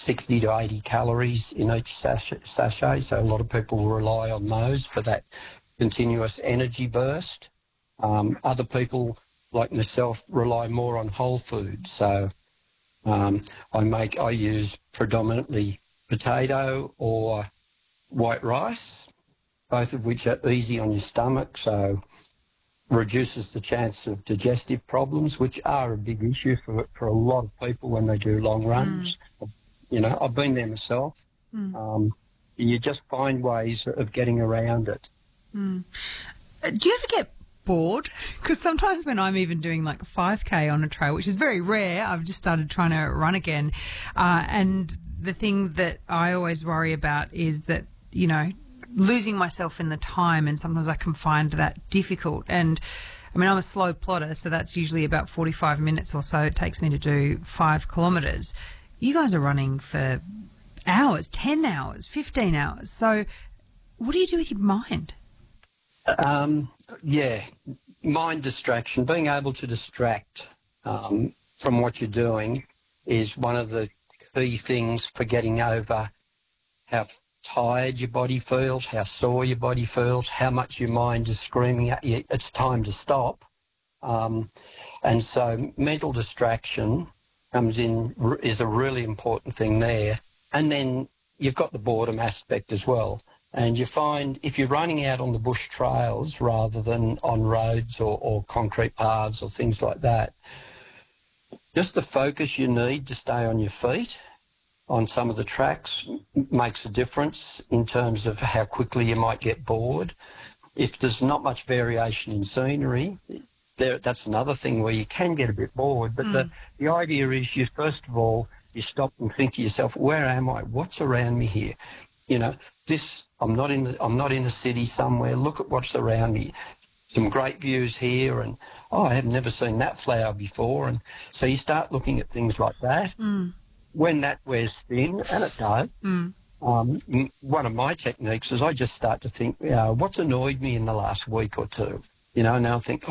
60 to 80 calories in each sachet, so a lot of people rely on those for that continuous energy burst. Other people, like myself, rely more on whole food. So I use predominantly potato or white rice, both of which are easy on your stomach, so reduces the chance of digestive problems, which are a big issue for a lot of people when they do long runs. You know, I've been there myself. You just find ways of getting around it. Do you ever get bored? Because sometimes when I'm even doing like a 5K on a trail, which is very rare, I've just started trying to run again, and the thing that I always worry about is that, you know, losing myself in the time, and sometimes I can find that difficult. And I mean, I'm a slow plotter, so that's usually about 45 minutes or so it takes me to do 5 kilometres. You guys are running for hours, 10 hours, 15 hours. So what do you do with your mind? Mind distraction, being able to distract from what you're doing is one of the key things for getting over how tired your body feels, how sore your body feels, how much your mind is screaming at you, it's time to stop. And so mental distraction is a really important thing there. And then you've got the boredom aspect as well. And you find if you're running out on the bush trails rather than on roads or concrete paths or things like that, just the focus you need to stay on your feet on some of the tracks makes a difference in terms of how quickly you might get bored. If there's not much variation in scenery, that's another thing where you can get a bit bored. But the idea is you, first of all, you stop and think to yourself, where am I? What's around me here? You know, I'm not in a city somewhere. Look at what's around me. Some great views here, and I have never seen that flower before. And so you start looking at things like that. When that wears thin, and it does, one of my techniques is I just start to think, what's annoyed me in the last week or two? You know, and I'll think,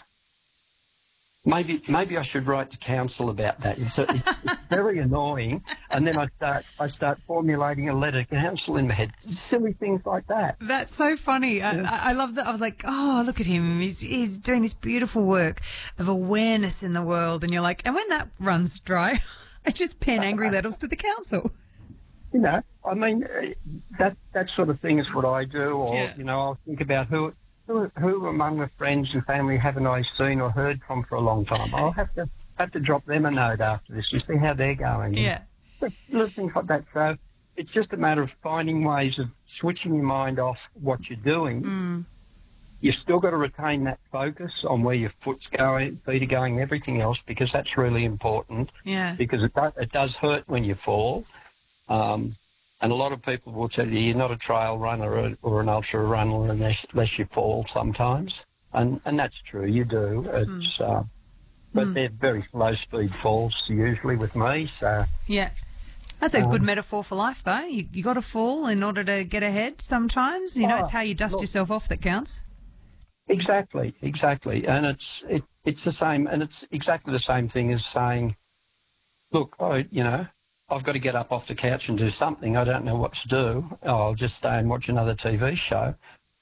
maybe I should write to council about that. It's very annoying. And then I start formulating a letter to council in my head. Silly things like that. That's so funny. I love that. I was like, oh, look at him. He's doing this beautiful work of awareness in the world. And you're like, and when that runs dry, I just pen angry letters to the council. You know, I mean, that sort of thing is what I do. Or, you know, I'll think about who among the friends and family haven't I seen or heard from for a long time. I'll have to drop them a note after this to see how they're going. Yeah. Little things like that. So it's just a matter of finding ways of switching your mind off what you're doing. You've still got to retain that focus on where your feet are going, everything else, because that's really important. Yeah. Because it does hurt when you fall. And a lot of people will tell you you're not a trail runner or an ultra runner unless you fall sometimes. And that's true, you do. It's but they're very slow speed falls usually with me. So yeah. That's a good metaphor for life, though. You got to fall in order to get ahead sometimes. You know, it's how you dust yourself off that counts. Exactly. And it's the same, and it's exactly the same thing as saying, look, you know, I've got to get up off the couch and do something. I don't know what to do. I'll just stay and watch another TV show.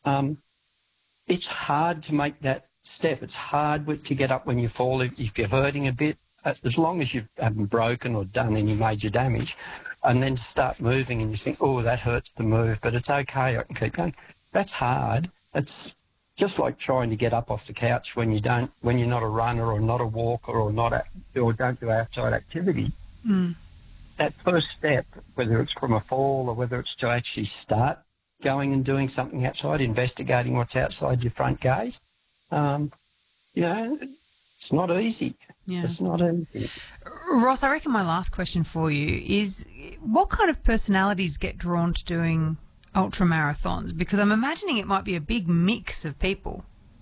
It's hard to make that step. It's hard to get up when you fall if you're hurting a bit, as long as you haven't broken or done any major damage, and then start moving and you think, oh, that hurts to move, but it's okay, I can keep going. That's hard. It's just like trying to get up off the couch when you're not a runner or not a walker or don't do outside activity. That first step, whether it's from a fall or whether it's to actually start going and doing something outside, investigating what's outside your front gate, you know, it's not easy. Yeah. It's not easy. Ross, I reckon my last question for you is, what kind of personalities get drawn to doing ultra marathons? Because I'm imagining it might be a big mix of people.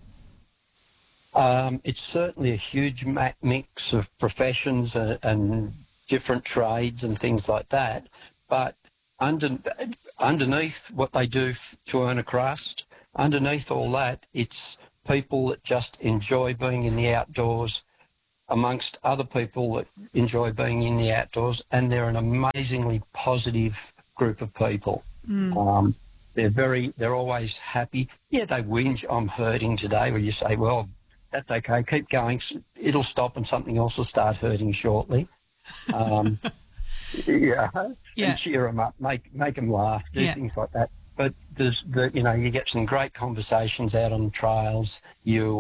It's certainly a huge mix of professions and different trades and things like that. But underneath what they do to earn a crust, underneath all that, it's people that just enjoy being in the outdoors amongst other people that enjoy being in the outdoors, and they're an amazingly positive group of people. They're always happy. Yeah, they whinge, I'm hurting today, where you say, well, that's okay, keep going, it'll stop and something else will start hurting shortly. Yeah, and cheer them up, make them laugh, do things like that. But you get some great conversations out on the trails. You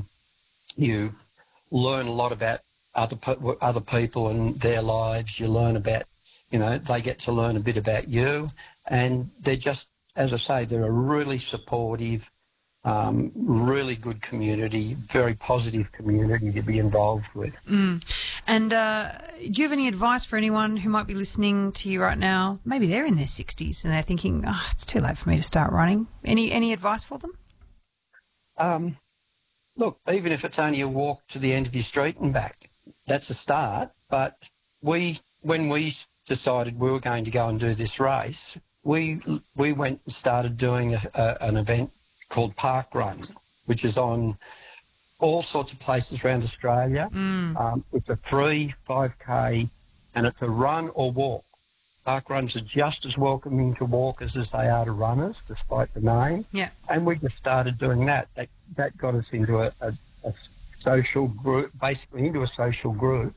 learn a lot about other people and their lives. You learn about, they get to learn a bit about you, and they're just, as I say, they're a really supportive, really good community, very positive community to be involved with. And do you have any advice for anyone who might be listening to you right now? Maybe they're in their 60s and they're thinking, it's too late for me to start running. Any advice for them? Look, even if it's only a walk to the end of your street and back, that's a start. But when we decided we were going to go and do this race, we went and started doing an event called Park Run, which is on all sorts of places around Australia. It's a free 5K, and it's a run or walk. Park runs are just as welcoming to walkers as they are to runners, despite the name. Yeah. And we just started doing that. That got us into a social group, basically into a social group,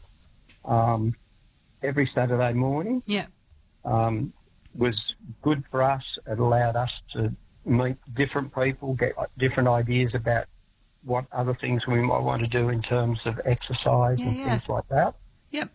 every Saturday morning. Yeah. Was good for us. It allowed us to meet different people, get different ideas about what other things we might want to do in terms of exercise and things like that. Yep.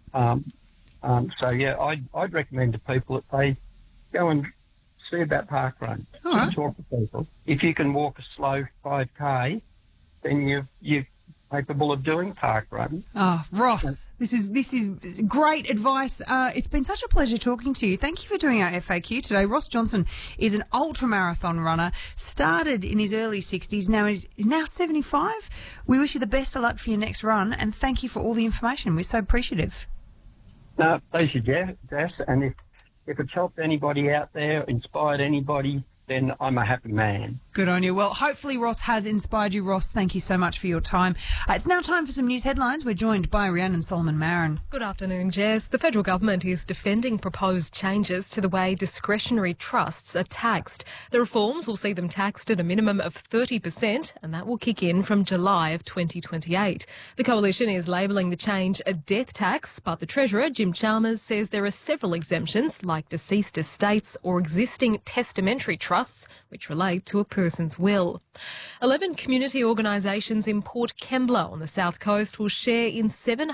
I'd recommend to people that they go and see about Park Run. Talk to people. If you can walk a slow 5K, then you're capable of doing Park Run. Oh, Ross, this is great advice. It's been such a pleasure talking to you. Thank you for doing our FAQ today. Ross Johnson is an ultramarathon runner, started in his early 60s, now 75. We wish you the best of luck for your next run, and thank you for all the information. We're so appreciative. No, pleasure, Jess. And if it's helped anybody out there, inspired anybody, then I'm a happy man. Good on you. Well, hopefully Ross has inspired you. Ross, thank you so much for your time. It's now time for some news headlines. We're joined by Rhiannon Solomon-Marin. Good afternoon, Jess. The federal government is defending proposed changes to the way discretionary trusts are taxed. The reforms will see them taxed at a minimum of 30%, and that will kick in from July of 2028. The coalition is labelling the change a death tax, but the Treasurer, Jim Chalmers, says there are several exemptions, like deceased estates or existing testamentary trusts, which relate to a person's will. 11 community organisations in Port Kembla on the south coast will share in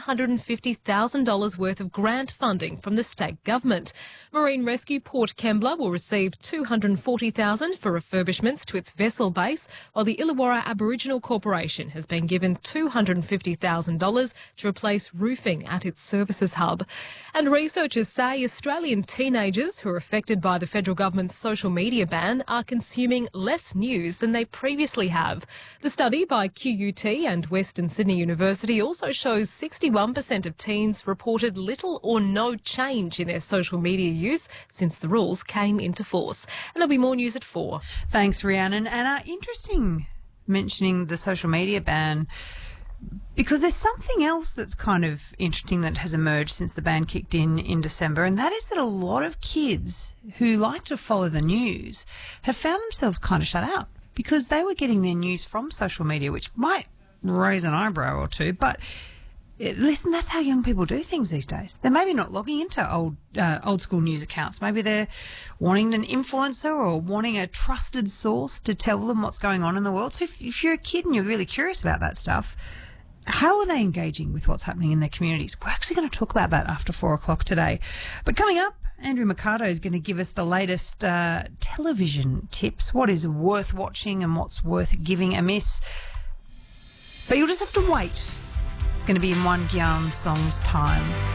$750,000 worth of grant funding from the state government. Marine Rescue Port Kembla will receive $240,000 for refurbishments to its vessel base, while the Illawarra Aboriginal Corporation has been given $250,000 to replace roofing at its services hub. And researchers say Australian teenagers who are affected by the federal government's social media ban are consuming less news than they previously have. The study by QUT and Western Sydney University also shows 61% of teens reported little or no change in their social media use since the rules came into force. And there'll be more news at 4. Thanks, Rhiannon. And interesting mentioning the social media ban, because there's something else that's kind of interesting that has emerged since the ban kicked in December, and that is that a lot of kids who like to follow the news have found themselves kind of shut out because they were getting their news from social media, which might raise an eyebrow or two, but listen, that's how young people do things these days. They're maybe not logging into old school news accounts. Maybe they're wanting an influencer or wanting a trusted source to tell them what's going on in the world. So if you're a kid and you're really curious about that stuff, how are they engaging with what's happening in their communities? We're actually going to talk about that after 4 o'clock today. But coming up, Andrew Mercado is going to give us the latest television tips, what is worth watching and what's worth giving a miss. But you'll just have to wait. It's going to be in one Gyan song's time.